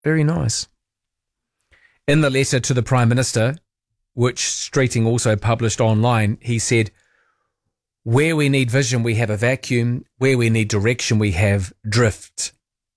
Very nice. In the letter to the Prime Minister, which Streeting also published online, he said, "Where we need vision, we have a vacuum. Where we need direction, we have drift."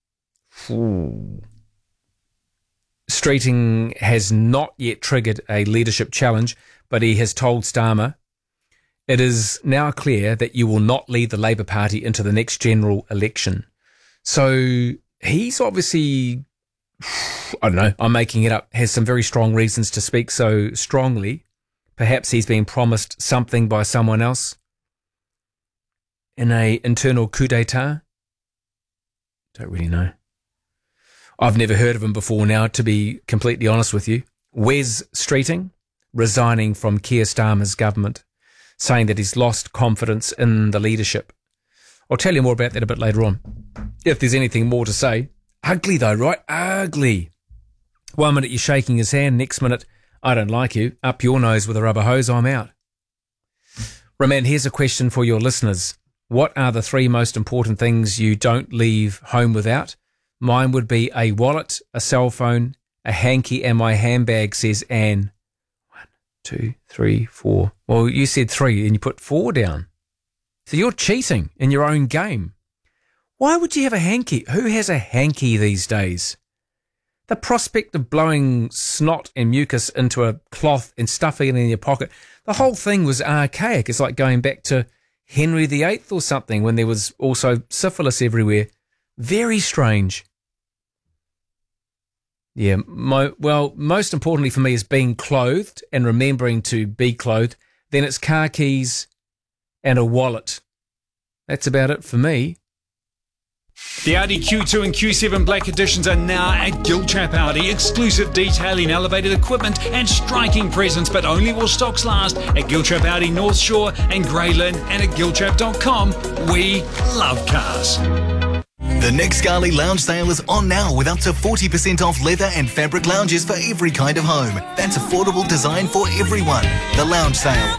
Streeting has not yet triggered a leadership challenge, but he has told Starmer, "It is now clear that you will not lead the Labour Party into the next general election." So he's obviously, I don't know, I'm making it up, has some very strong reasons to speak so strongly. Perhaps he's been promised something by someone else in a internal coup d'etat. Don't really know. I've never heard of him before now, to be completely honest with you. Wes Streeting, resigning from Keir Starmer's government, saying that he's lost confidence in the leadership. I'll tell you more about that a bit later on, if there's anything more to say. Ugly though, right? Ugly. 1 minute you're shaking his hand, next minute, I don't like you, up your nose with a rubber hose, I'm out. Roman, here's a question for your listeners. What are the 3 most important things you don't leave home without? Mine would be a wallet, a cell phone, a hanky, and my handbag, says Anne. 1, 2, 3, 4. Well, you said 3 and you put 4 down. So you're cheating in your own game. Why would you have a hanky? Who has a hanky these days? The prospect of blowing snot and mucus into a cloth and stuffing it in your pocket, the whole thing was archaic. It's like going back to Henry VIII or something when there was also syphilis everywhere. Very strange. Yeah, most importantly for me is being clothed and remembering to be clothed. Then it's car keys and a wallet. That's about it for me. The Audi Q2 and Q7 Black Editions are now at Giltrap Audi. Exclusive detailing, elevated equipment and striking presence, but only while stocks last at Giltrap Audi North Shore and Greyland and at giltrap.com. We love cars. The Nick Scali Lounge Sale is on now with up to 40% off leather and fabric lounges for every kind of home. That's affordable design for everyone. The Lounge Sale.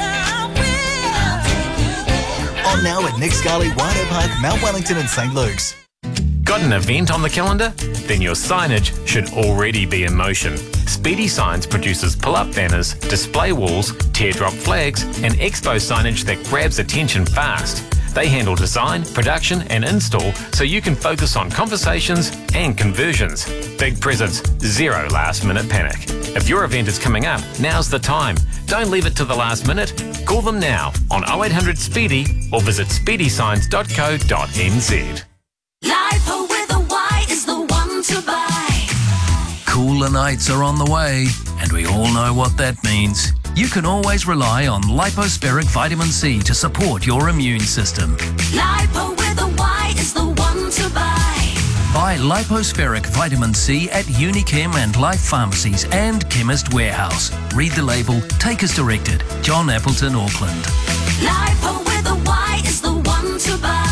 On now at Nick Scali, Waido Park, Mount Wellington and St. Luke's. Got an event on the calendar? Then your signage should already be in motion. Speedy Signs produces pull-up banners, display walls, teardrop flags and expo signage that grabs attention fast. They handle design, production and install so you can focus on conversations and conversions. Big presents, zero last-minute panic. If your event is coming up, now's the time. Don't leave it to the last minute. Call them now on 0800 Speedy or visit speedysigns.co.nz. Lipo with a Y is the one to buy. Cooler nights are on the way, and we all know what that means. You can always rely on Lipospheric Vitamin C to support your immune system. Lipo with a Y is the one to buy. Buy Lipospheric Vitamin C at Unichem and Life Pharmacies and Chemist Warehouse. Read the label, take as directed. John Appleton, Auckland. Lipo with a Y is the one to buy.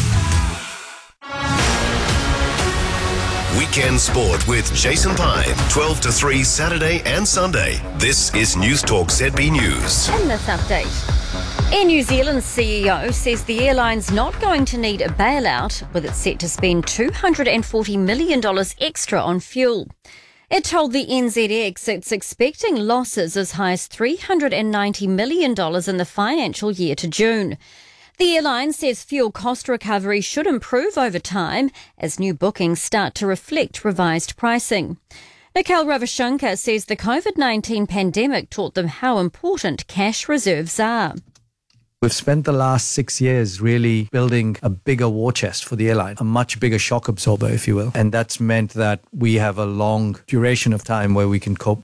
Weekend Sport with Jason Pine, 12 to 3 Saturday and Sunday. This is News Talk ZB News. In this update, Air New Zealand's CEO says the airline's not going to need a bailout, with it set to spend $240 million extra on fuel. It told the NZX it's expecting losses as high as $390 million in the financial year to June. The airline says fuel cost recovery should improve over time as new bookings start to reflect revised pricing. Nikhil Ravashankar says the COVID-19 pandemic taught them how important cash reserves are. We've spent the last 6 years really building a bigger war chest for the airline, a much bigger shock absorber, if you will. And that's meant that we have a long duration of time where we can cope.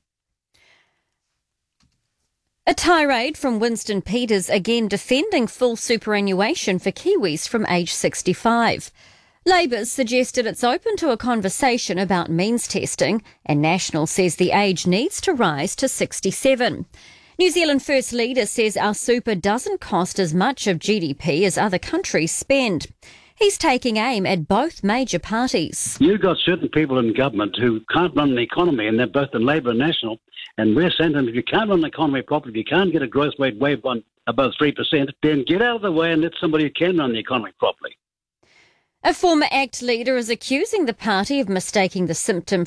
A tirade from Winston Peters again defending full superannuation for Kiwis from age 65. Labour's suggested it's open to a conversation about means testing, and National says the age needs to rise to 67. New Zealand First Leader says our super doesn't cost as much of GDP as other countries spend. He's taking aim at both major parties. You've got certain people in government who can't run the economy, and they're both in Labour and National. And we're saying to them, if you can't run the economy properly, if you can't get a growth rate way above 3%, then get out of the way and let somebody who can run the economy properly. A former ACT leader is accusing the party of mistaking the symptom